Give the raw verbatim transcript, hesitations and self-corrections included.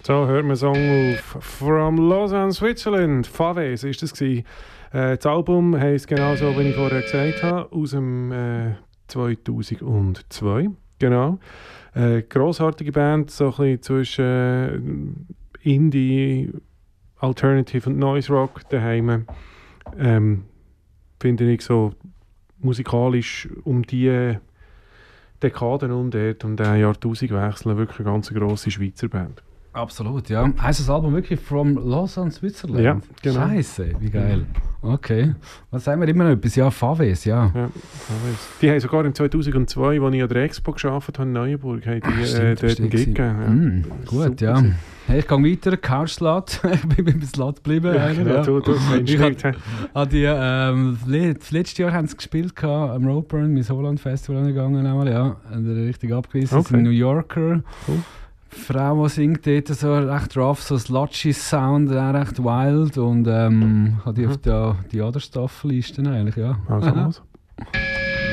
So hört man Song auf «From Lausanne, Switzerland». Faves war das. Äh, das Album heisst genauso, wie ich vorher gesagt habe, aus dem äh, zweitausendzwei. Genau. Äh, grossartige Band, so ein bisschen zwischen äh, Indie, Alternative und Noise Rock daheim. Ähm, finde ich so musikalisch um die Dekaden und dort um den Jahrtausendwechsel wirklich eine ganz grosse Schweizer Band. Absolut, ja. Heißt das Album wirklich «From Lausanne, Switzerland»? Ja, genau. Scheiße, wie geil. Okay. Was sagen wir immer noch etwas? Ja, Faves, ja. ja Faves. Die haben sogar im zweitausendzwei, als ich an der Expo gearbeitet habe in Neuenburg, haben die stimmt, äh, dort einen Gig gegeben. Ja. Mm, gut, super ja. Hey, ich gehe weiter, Couchslut. Ich bin beim Slut geblieben. Ja, eigentlich, ja. Ja. Du, du, ich hatte, hatte die, ähm, das letzte Jahr haben sie gespielt gehabt, am Roadburn, mein Holland Festival gegangen, einmal, ja. Und richtig abgewiesen. Okay. Das ist ein New Yorker. Cool. Frau, die singt dort so recht rough, so sludgy Sound, auch recht wild und ähm, hat die mhm. auf der, die Other Staffel-Liste eigentlich, ja. Also was?